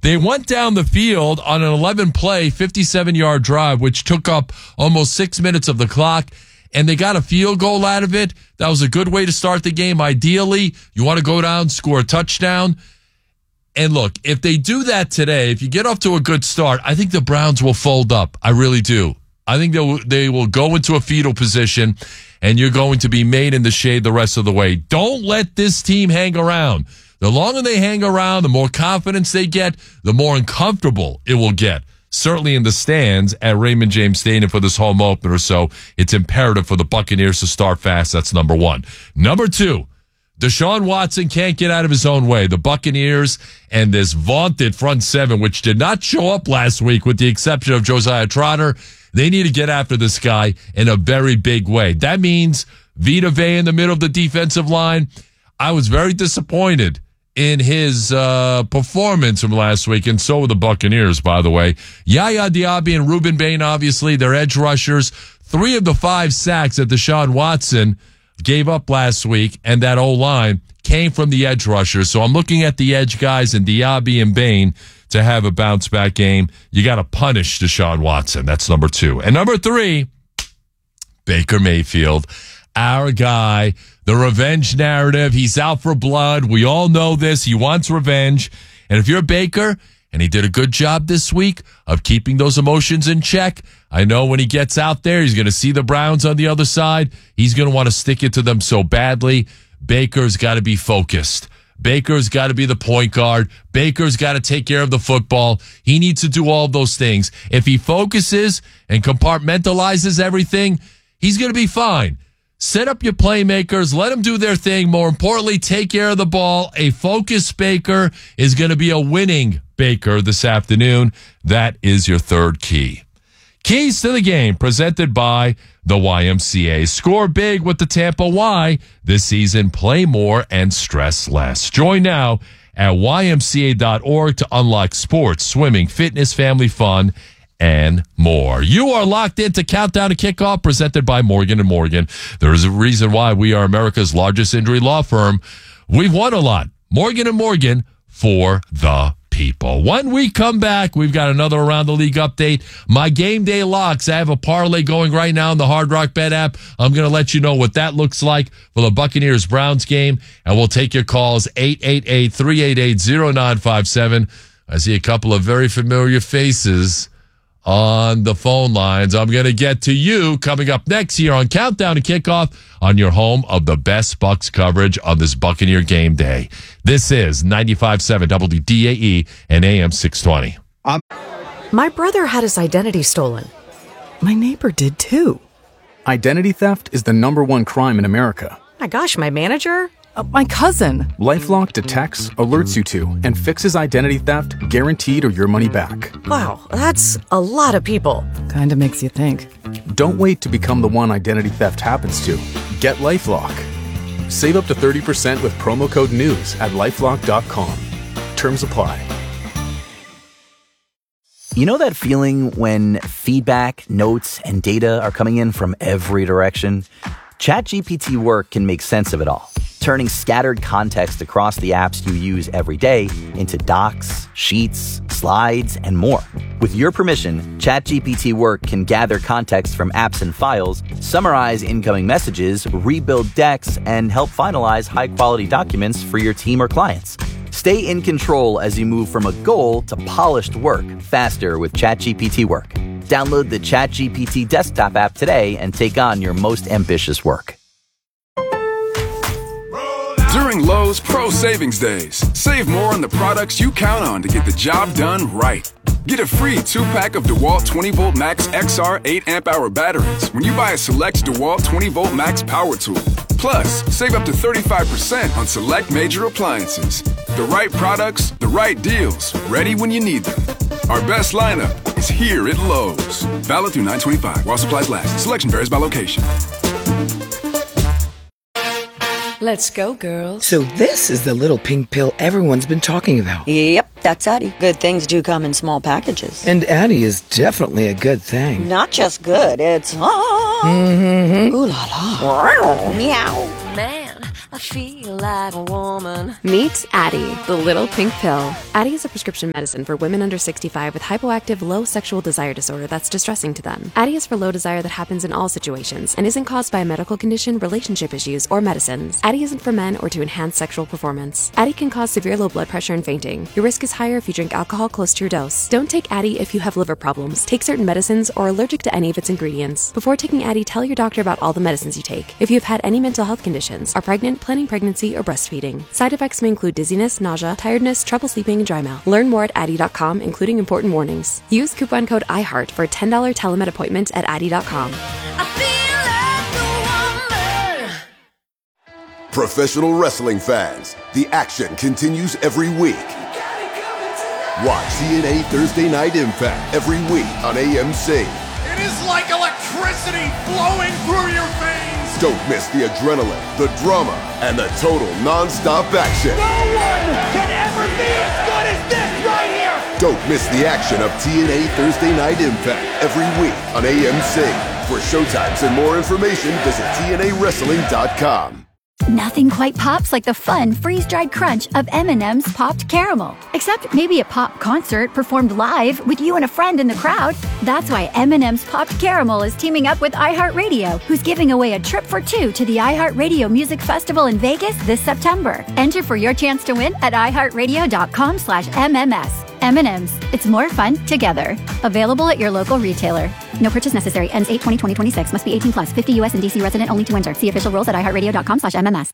They went down the field on an 11-play, 57-yard drive, which took up almost 6 minutes of the clock, and they got a field goal out of it. That was a good way to start the game. Ideally, you want to go down, score a touchdown. And look, if they do that today, if you get off to a good start, I think the Browns will fold up. I really do. I think they will go into a fetal position, and you're going to be made in the shade the rest of the way. Don't let this team hang around. The longer they hang around, the more confidence they get, the more uncomfortable it will get. Certainly in the stands at Raymond James Stadium for this home opener, so it's imperative for the Buccaneers to start fast. That's number one. Number two, Deshaun Watson can't get out of his own way. The Buccaneers and this vaunted front seven, which did not show up last week with the exception of Josiah Trotter, they need to get after this guy in a very big way. That means Vita Vea in the middle of the defensive line. I was very disappointed in his performance from last week, and so were the Buccaneers, by the way. Yaya Diaby and Reuben Bain, obviously, they're edge rushers. 3 of the 5 sacks that Deshaun Watson gave up last week, and that O-line came from the edge rushers. So I'm looking at the edge guys and Diaby and Bain to have a bounce-back game. You got to punish Deshaun Watson. That's number 2. And number 3, Baker Mayfield, our guy. The revenge narrative. He's out for blood. We all know this. He wants revenge. And if you're Baker, and he did a good job this week of keeping those emotions in check, I know when he gets out there, he's going to see the Browns on the other side. He's going to want to stick it to them so badly. Baker's got to be focused. Baker's got to be the point guard. Baker's got to take care of the football. He needs to do all those things. If he focuses and compartmentalizes everything, he's going to be fine. Set up your playmakers. Let them do their thing. More importantly, take care of the ball. A focused Baker is going to be a winning Baker this afternoon. That is your third key. Keys to the game presented by the YMCA. Score big with the Tampa Y this season. Play more and stress less. Join now at ymca.org to unlock sports, swimming, fitness, family fun, and more. You are locked into Countdown to Kickoff presented by Morgan & Morgan. There is a reason why we are America's largest injury law firm. We've won a lot. Morgan & Morgan for the people. When we come back, we've got another Around the League update. My game day locks. I have a parlay going right now in the Hard Rock Bet app. I'm going to let you know what that looks like for the Buccaneers-Browns game, and we'll take your calls 888-388-0957. I see a couple of very familiar faces on the phone lines. I'm going to get to you coming up next here on Countdown to Kickoff on your home of the best Bucs coverage on this Buccaneer game day. This is 95.7 WDAE and AM 620. My brother had his identity stolen. My neighbor did too. Identity theft is the #1 crime in America. My gosh, my manager? My cousin. LifeLock detects, alerts you to, and fixes identity theft guaranteed or your money back. Wow, that's a lot of people. Kinda makes you think. Don't wait to become the one identity theft happens to. Get LifeLock. Save up to 30% with promo code NEWS at LifeLock.com. Terms apply. You know that feeling when feedback, notes, and data are coming in from every direction? ChatGPT Work can make sense of it all, turning scattered context across the apps you use every day into docs, sheets, slides, and more. With your permission, ChatGPT Work can gather context from apps and files, summarize incoming messages, rebuild decks, and help finalize high-quality documents for your team or clients. Stay in control as you move from a goal to polished work faster with ChatGPT Work. Download the ChatGPT desktop app today and take on your most ambitious work. During Lowe's Pro Savings Days, save more on the products you count on to get the job done right. Get a free 2-pack of DeWalt 20V Max XR 8 amp hour batteries when you buy a select DeWalt 20V Max power tool. Plus, save up to 35% on select major appliances. The right products, the right deals, ready when you need them. Our best lineup is here at Lowe's. Valid through 9/25 while supplies last. Selection varies by location. Let's go, girls. So this is the little pink pill everyone's been talking about. Yep, that's Addie. Good things do come in small packages. And Addie is definitely a good thing. Not just good, it's... Ooh la la. Meow. Man, I feel like a woman. Meet Addie, the little pink pill. Addie is a prescription medicine for women under 65 with hypoactive, low sexual desire disorder that's distressing to them. Addie is for low desire that happens in all situations and isn't caused by a medical condition, relationship issues, or medicines. Addie isn't for men or to enhance sexual performance. Addie can cause severe low blood pressure and fainting. Your risk is higher if you drink alcohol close to your dose. Don't take Addie if you have liver problems, take certain medicines, or are allergic to any of its ingredients. Before taking Addie, tell your doctor about all the medicines you take. If you have had any mental health conditions, are pregnant, planning pregnancy, or breastfeeding. Side effects may include dizziness, nausea, tiredness, trouble sleeping, and dry mouth. Learn more at Addie.com, including important warnings. Use coupon code IHEART for a $10 telemed appointment at Addie.com. Professional wrestling fans, the action continues every week. Watch TNA Thursday Night Impact every week on AMC. It is like electricity flowing through your veins. Don't miss the adrenaline, the drama, and the total non-stop action. No one can ever be as good as this right here. Don't miss the action of TNA Thursday Night Impact every week on AMC. For showtimes and more information, visit TNAWrestling.com. Nothing quite pops like the fun freeze-dried crunch of M&M's Popped Caramel. Except maybe a pop concert performed live with you and a friend in the crowd. That's why M&M's Popped Caramel is teaming up with iHeartRadio, who's giving away a trip for two to the iHeartRadio Music Festival in Vegas this September. Enter for your chance to win at iHeartRadio.com/MMS. M&M's. It's more fun together. Available at your local retailer. No purchase necessary. Ends 8/20/2026. Must be 18 plus. 50 U.S. and D.C. resident only to enter. See official rules at iHeartRadio.com/MMS.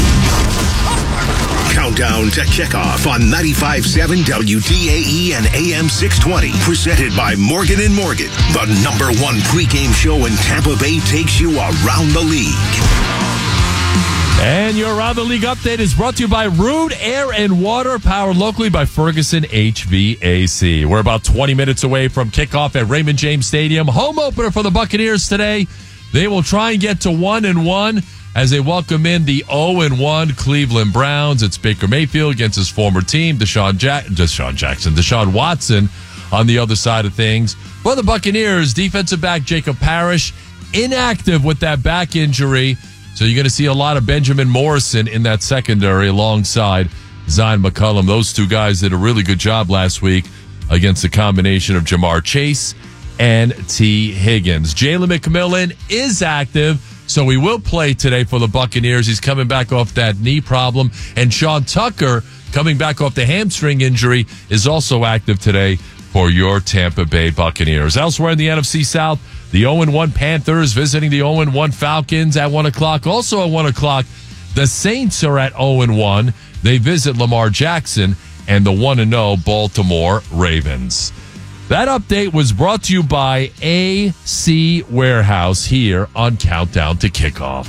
Countdown to kickoff on 95.7 WDAE and AM 620. Presented by Morgan & Morgan. The #1 pregame show in Tampa Bay takes you around the league. And your Around the League update is brought to you by Rude Air and Water, powered locally by Ferguson HVAC. We're about 20 minutes away from kickoff at Raymond James Stadium. Home opener for the Buccaneers today. They will try and get to 1-1 as they welcome in the 0-1 Cleveland Browns. It's Baker Mayfield against his former team, Deshaun Watson on the other side of things. For the Buccaneers, defensive back Jacob Parrish, inactive with that back injury. So you're going to see a lot of Benjamin Morrison in that secondary alongside Zion McCollum. Those two guys did a really good job last week against the combination of Jamar Chase and T. Higgins. Jalen McMillan is active, so he will play today for the Buccaneers. He's coming back off that knee problem. And Sean Tucker, coming back off the hamstring injury, is also active today for your Tampa Bay Buccaneers. Elsewhere in the NFC South, the 0-1 Panthers visiting the 0-1 Falcons at 1 o'clock. Also at 1 o'clock, the Saints are at 0-1. They visit Lamar Jackson and the 1-0 Baltimore Ravens. That update was brought to you by AC Warehouse here on Countdown to Kickoff.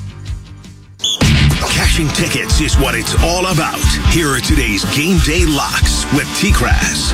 Cashing tickets is what it's all about. Here are today's Game Day Locks with T-Crass.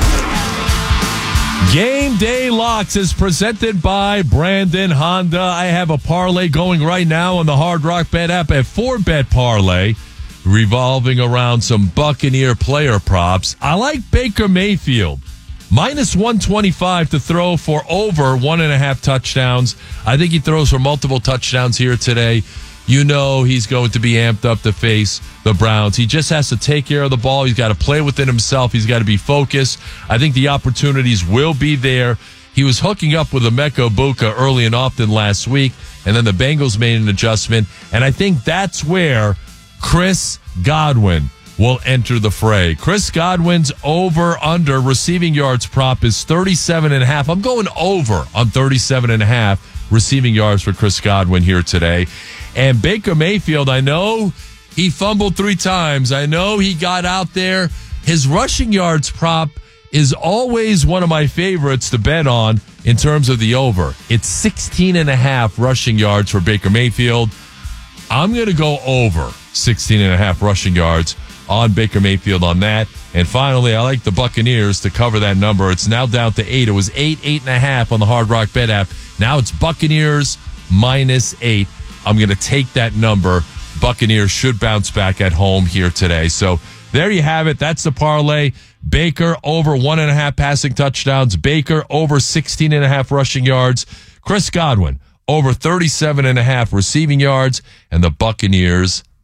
Game Day Locks is presented by Brandon Honda. I have a parlay going right now on the Hard Rock Bet app, a 4-bet parlay revolving around some Buccaneer player props. I like Baker Mayfield. Minus 125 to throw for over 1.5 touchdowns. I think he throws for multiple touchdowns here today. You know he's going to be amped up to face the Browns. He just has to take care of the ball. He's got to play within himself. He's got to be focused. I think the opportunities will be there. He was hooking up with Emeka Egbuka early and often last week, and then the Bengals made an adjustment. And I think that's where Chris Godwin will enter the fray. Chris Godwin's over-under receiving yards prop is 37.5. I'm going over on 37.5 receiving yards for Chris Godwin here today. And Baker Mayfield, I know he fumbled 3 times. I know he got out there. His rushing yards prop is always one of my favorites to bet on in terms of the over. It's 16.5 rushing yards for Baker Mayfield. I'm going to go over 16.5 rushing yards on Baker Mayfield on that. And finally, I like the Buccaneers to cover that number. It's now down to 8. It was 8.5 on the Hard Rock Bet app. Now it's Buccaneers minus 8. I'm going to take that number. Buccaneers should bounce back at home here today. So there you have it. That's the parlay. Baker over 1.5 passing touchdowns. Baker over 16.5 rushing yards. Chris Godwin over 37.5 receiving yards. And the Buccaneers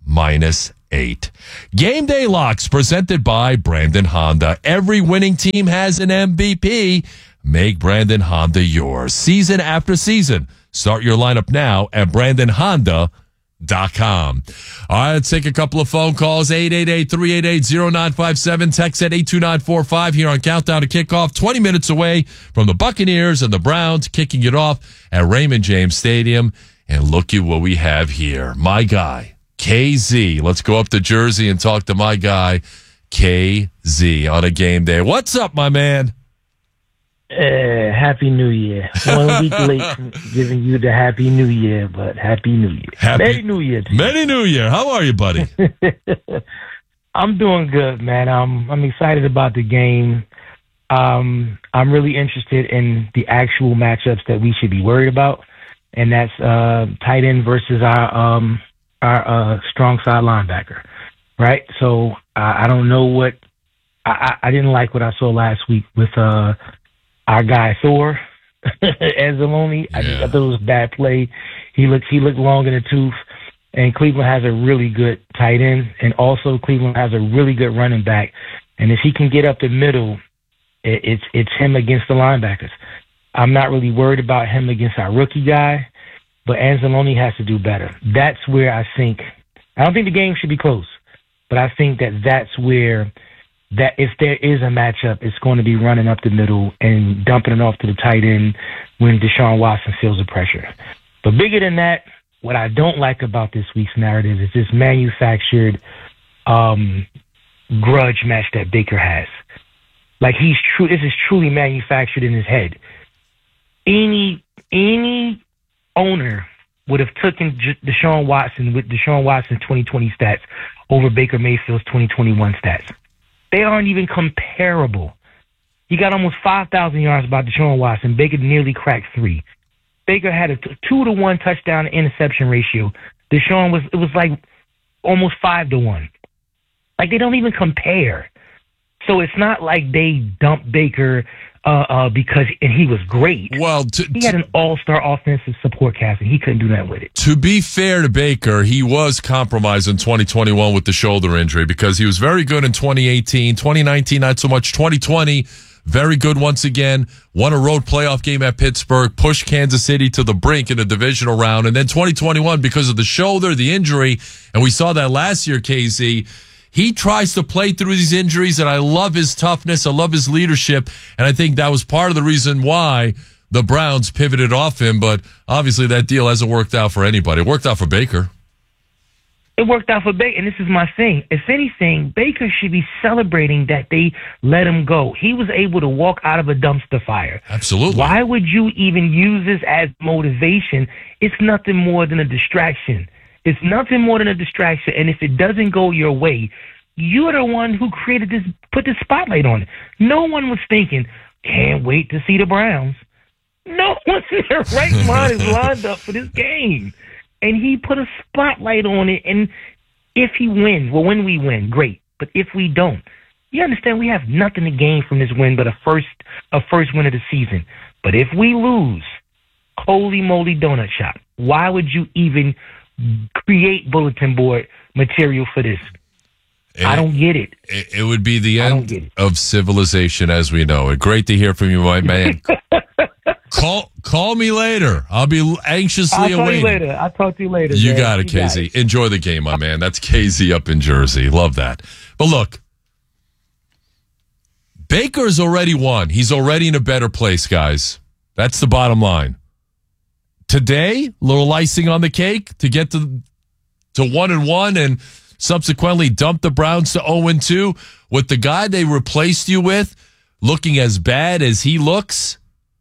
-8. Game Day Locks presented by Brandon Honda. Every winning team has an MVP. Make Brandon Honda yours. Season after season. Start your lineup now at BrandonHonda.com. All right, let's take a couple of phone calls. 888-388-0957. Text at 82945 here on Countdown to Kickoff. 20 minutes away from the Buccaneers and the Browns kicking it off at Raymond James Stadium. And look at what we have here. My guy, KZ. Let's go up to Jersey and talk to my guy, KZ, on a game day. What's up, my man? Happy New Year. 1 week late from giving you the Happy New Year, but Happy New Year. Merry New Year to you. Merry New Year. How are you, buddy? I'm doing good, man. I'm excited about the game. I'm really interested in the actual matchups that we should be worried about, and that's tight end versus our strong side linebacker, right? So I don't know what I didn't like what I saw last week with our guy Thor Anzalone. I thought it was a bad play. He looked long in the tooth. And Cleveland has a really good tight end, and also Cleveland has a really good running back. And if he can get up the middle, it's him against the linebackers. I'm not really worried about him against our rookie guy, but Anzalone has to do better. That's where I don't think the game should be close, but I think that's where that if there is a matchup, it's going to be running up the middle and dumping it off to the tight end when Deshaun Watson feels the pressure. But bigger than that, what I don't like about this week's narrative is this manufactured grudge match that Baker has. Like this is truly manufactured in his head. Any owner would have taken Deshaun Watson with Deshaun Watson's 2020 stats over Baker Mayfield's 2021 stats. They aren't even comparable. He got almost 5,000 yards by Deshaun Watson. Baker nearly cracked 3. Baker had a 2-to-1 touchdown to interception ratio. Deshaun was like almost 5-to-1. Like they don't even compare. So it's not like they dumped Baker because he was great. Well, he had an all-star offensive support cast, and he couldn't do that with it. To be fair to Baker, he was compromised in 2021 with the shoulder injury because he was very good in 2018, 2019 not so much, 2020 very good once again, won a road playoff game at Pittsburgh, pushed Kansas City to the brink in a divisional round, and then 2021 because of the shoulder, the injury, and we saw that last year, KZ. He tries to play through these injuries, and I love his toughness. I love his leadership, and I think that was part of the reason why the Browns pivoted off him, but obviously that deal hasn't worked out for anybody. It worked out for Baker. It worked out for Baker, and this is my thing. If anything, Baker should be celebrating that they let him go. He was able to walk out of a dumpster fire. Absolutely. Why would you even use this as motivation? It's nothing more than a distraction. It's nothing more than a distraction, and if it doesn't go your way, you're the one who created this, put the spotlight on it. No one was thinking, can't wait to see the Browns. No one's in their right mind is lined up for this game. And he put a spotlight on it, and if he wins, well, when we win, great. But if we don't, you understand we have nothing to gain from this win but a first win of the season. But if we lose, holy moly donut shop, why would you even create bulletin board material for this? I don't get it. It would be the end of civilization as we know it. Great to hear from you, my man. Call me later. I'll be anxiously awaiting. I'll talk to you later. You man. got it, KZ. Enjoy the game, my man. That's KZ up in Jersey. Love that. But look, Baker's already won. He's already in a better place, guys. That's the bottom line. Today, a little icing on the cake to get to 1-1 and subsequently dump the Browns to 0-2 with the guy they replaced you with looking as bad as he looks.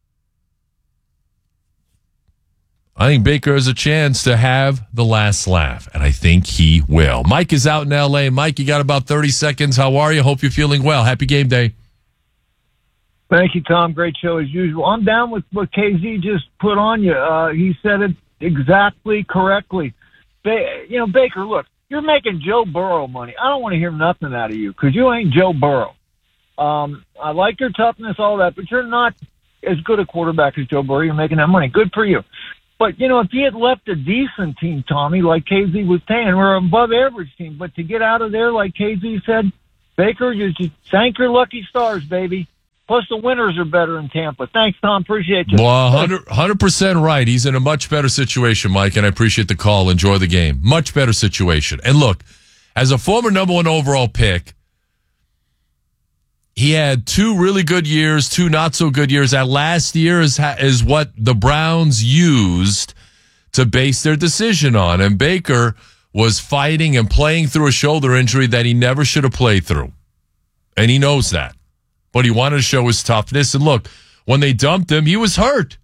I think Baker has a chance to have the last laugh, and I think he will. Mike is out in L.A. Mike, you got about 30 seconds. How are you? Hope you're feeling well. Happy game day. Thank you, Tom. Great show as usual. I'm down with what KZ just put on you. He said it exactly correctly. Baker, look, you're making Joe Burrow money. I don't want to hear nothing out of you because you ain't Joe Burrow. I like your toughness, all that, but you're not as good a quarterback as Joe Burrow. You're making that money. Good for you. But, if he had left a decent team, Tommy, like KZ was saying, we're an above-average team. But to get out of there, like KZ said, Baker, you just thank your lucky stars, baby. Plus, the winters are better in Tampa. Thanks, Tom. Appreciate you. Well, 100% right. He's in a much better situation, Mike, and I appreciate the call. Enjoy the game. Much better situation. And look, as a former number 1 overall pick, he had 2 really good years, 2 not so good years. That last year is what the Browns used to base their decision on. And Baker was fighting and playing through a shoulder injury that he never should have played through. And he knows that. But he wanted to show his toughness. And look, when they dumped him, he was hurt.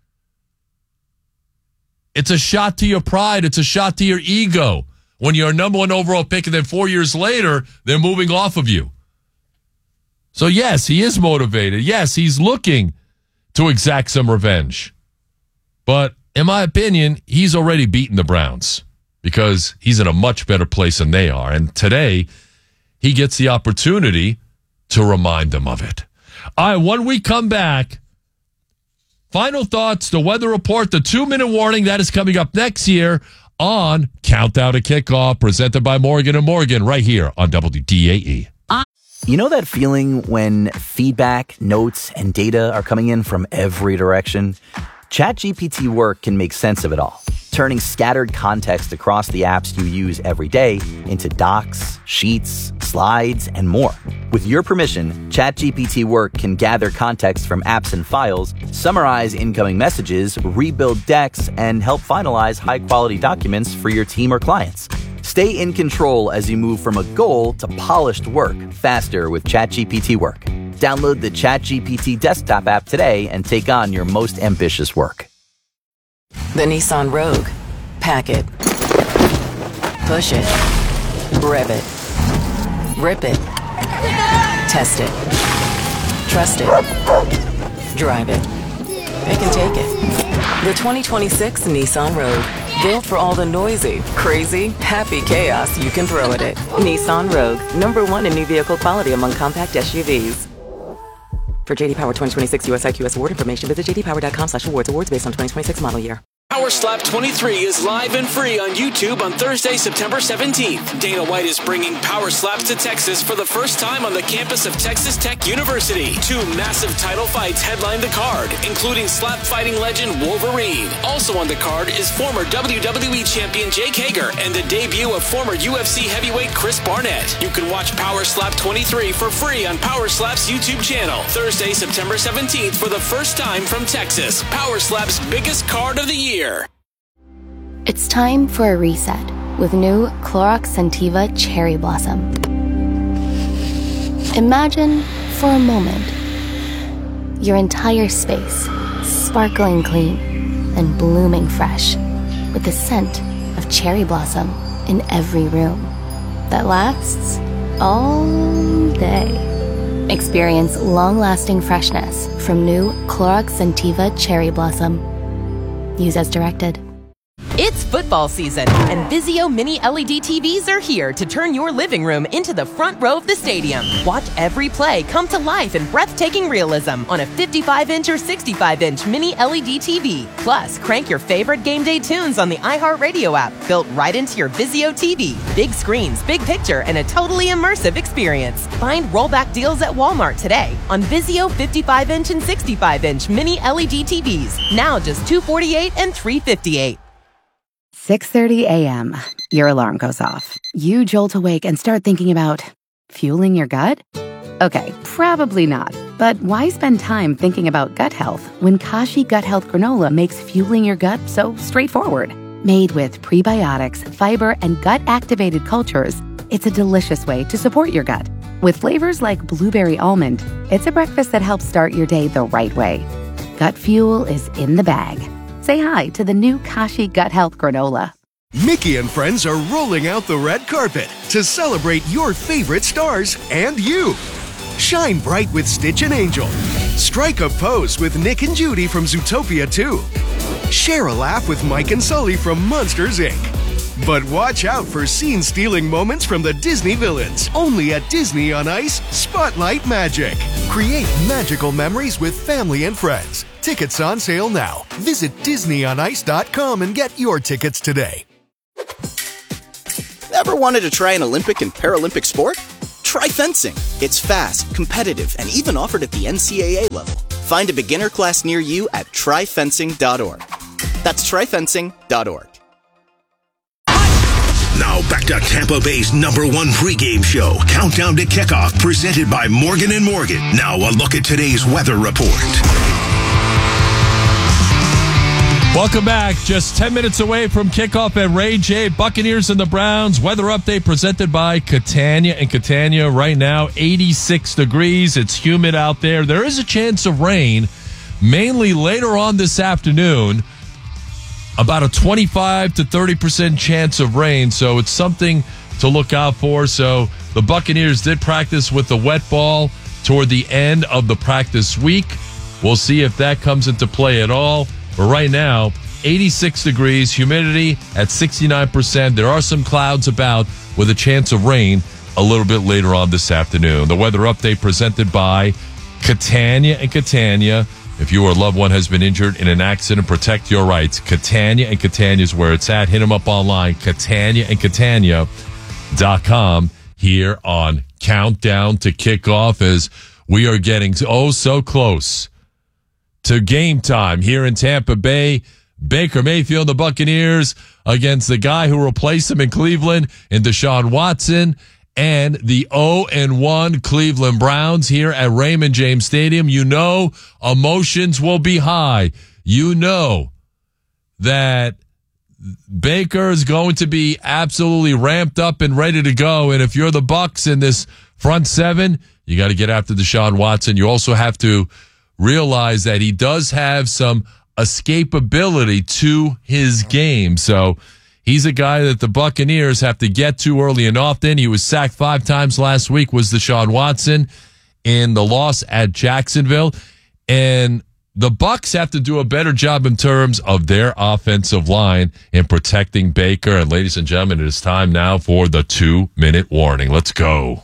It's a shot to your pride. It's a shot to your ego. When you're a number 1 overall pick and then 4 years later, they're moving off of you. So, yes, he is motivated. Yes, he's looking to exact some revenge. But in my opinion, he's already beaten the Browns because he's in a much better place than they are. And today, he gets the opportunity to remind them of it. All right, when we come back, final thoughts, the weather report, the 2-minute warning, that is coming up next year on Countdown to Kickoff, presented by Morgan & Morgan, right here on WDAE. You know that feeling when feedback, notes, and data are coming in from every direction? ChatGPT Work can make sense of it all, turning scattered context across the apps you use every day into docs, sheets, slides, and more. With your permission, ChatGPT Work can gather context from apps and files, summarize incoming messages, rebuild decks, and help finalize high-quality documents for your team or clients. Stay in control as you move from a goal to polished work faster with ChatGPT Work. Download the ChatGPT desktop app today and take on your most ambitious work. The Nissan Rogue. Pack it. Push it. Rev it. Rip it. Test it. Trust it. Drive it. Pick and take it. The 2026 Nissan Rogue. Built for all the noisy, crazy, happy chaos you can throw at it. Nissan Rogue. Number 1 in new vehicle quality among compact SUVs. For JD Power 2026 US IQS award information, visit jdpower.com/awards. Awards based on 2026 model year. Power Slap 23 is live and free on YouTube on Thursday, September 17th. Dana White is bringing Power Slaps to Texas for the first time on the campus of Texas Tech University. 2 massive title fights headline the card, including slap fighting legend Wolverine. Also on the card is former WWE champion Jake Hager and the debut of former UFC heavyweight Chris Barnett. You can watch Power Slap 23 for free on Power Slap's YouTube channel. Thursday, September 17th for the first time from Texas. Power Slap's biggest card of the year. It's time for a reset with new Clorox Scentiva Cherry Blossom. Imagine, for a moment, your entire space sparkling clean and blooming fresh with the scent of cherry blossom in every room that lasts all day. Experience long-lasting freshness from new Clorox Scentiva Cherry Blossom. Use as directed. It's football season, and Vizio Mini LED TVs are here to turn your living room into the front row of the stadium. Watch every play come to life in breathtaking realism on a 55-inch or 65-inch Mini LED TV. Plus, crank your favorite game day tunes on the iHeartRadio app, built right into your Vizio TV. Big screens, big picture, and a totally immersive experience. Find rollback deals at Walmart today on Vizio 55-inch and 65-inch Mini LED TVs. Now just $248 and $358. 6:30 a.m. Your alarm goes off. You jolt awake and start thinking about fueling your gut? Okay, probably not. But why spend time thinking about gut health when Kashi Gut Health Granola makes fueling your gut so straightforward? Made with prebiotics, fiber, and gut-activated cultures, it's a delicious way to support your gut. With flavors like blueberry almond, it's a breakfast that helps start your day the right way. Gut fuel is in the bag. Say hi to the new Kashi Gut Health Granola. Mickey and friends are rolling out the red carpet to celebrate your favorite stars and you. Shine bright with Stitch and Angel. Strike a pose with Nick and Judy from Zootopia 2. Share a laugh with Mike and Sully from Monsters, Inc. But watch out for scene-stealing moments from the Disney villains. Only at Disney on Ice Spotlight Magic. Create magical memories with family and friends. tickets on sale now. Visit DisneyOnIce.com and get your tickets today. Ever wanted to try an Olympic and Paralympic sport? Try fencing. It's fast, competitive, and even offered at the NCAA level. Find a beginner class near you at tryfencing.org. That's tryfencing.org. Now back to Tampa Bay's #1 pregame show, Countdown to Kickoff, presented by Morgan & Morgan. Now a look at today's weather report. Welcome back. Just 10 minutes away from kickoff at Ray J. Buccaneers and the Browns. Weather update presented by Catania. And Catania right now, 86 degrees. It's humid out there. There is a chance of rain, mainly later on this afternoon. About a 25 to 30% chance of rain, so it's something to look out for. So the Buccaneers did practice with the wet ball toward the end of the practice week. We'll see if that comes into play at all. But right now, 86 degrees, humidity at 69%. There are some clouds about with a chance of rain a little bit later on this afternoon. The weather update presented by Catania and Catania. If your loved one has been injured in an accident, protect your rights. Catania and Catania is where it's at. Hit them up online, CataniaandCatania.com, here on Countdown to Kickoff, as we are getting so close to game time here in Tampa Bay. Baker Mayfield, the Buccaneers, against the guy who replaced him in Cleveland, and Deshaun Watson, and the 0-1 Cleveland Browns here at Raymond James Stadium. You know emotions will be high. You know that Baker is going to be absolutely ramped up and ready to go. And if you're the Bucs in this front seven, you got to get after Deshaun Watson. You also have to realize that he does have some escapability to his game. So he's a guy that the Buccaneers have to get to early and often. He was sacked 5 times last week, was Deshaun Watson, in the loss at Jacksonville. And the Bucs have to do a better job in terms of their offensive line in protecting Baker. And ladies and gentlemen, it is time now for the 2-minute warning. Let's go.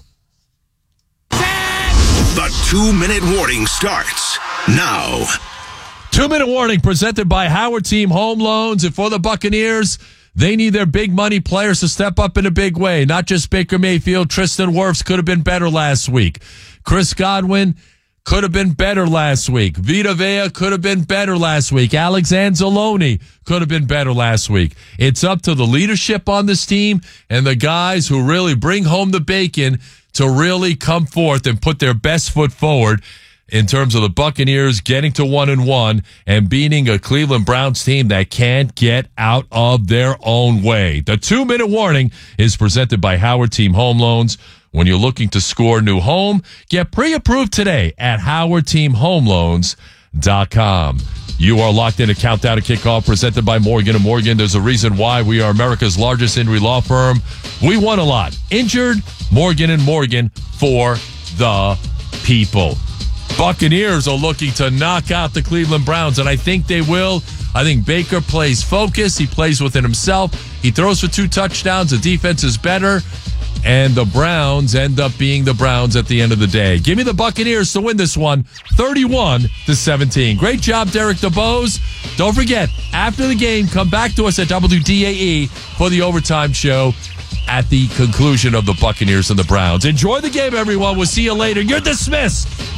The 2-minute warning starts now. 2-minute warning presented by Howard Team Home Loans. And for the Buccaneers, they need their big money players to step up in a big way. Not just Baker Mayfield. Tristan Wirfs could have been better last week. Chris Godwin could have been better last week. Vita Vea could have been better last week. Alex Anzalone could have been better last week. It's up to the leadership on this team and the guys who really bring home the bacon to really come forth and put their best foot forward in terms of the Buccaneers getting to 1-1 and beating a Cleveland Browns team that can't get out of their own way. The 2-minute warning is presented by Howard Team Home Loans. When you're looking to score a new home, get pre-approved today at HowardTeamHomeLoans.com. You are locked in a Countdown to Kickoff presented by Morgan & Morgan. There's a reason why we are America's largest injury law firm. We won a lot. Injured, Morgan & Morgan for the people. Buccaneers are looking to knock out the Cleveland Browns, and I think they will. I think Baker plays focused. He plays within himself. He throws for 2 touchdowns. The defense is better. And the Browns end up being the Browns at the end of the day. Give me the Buccaneers to win this one, 31-17. Great job, Derek DeBose. Don't forget, after the game, come back to us at WDAE for the overtime show at the conclusion of the Buccaneers and the Browns. Enjoy the game, everyone. We'll see you later. You're dismissed.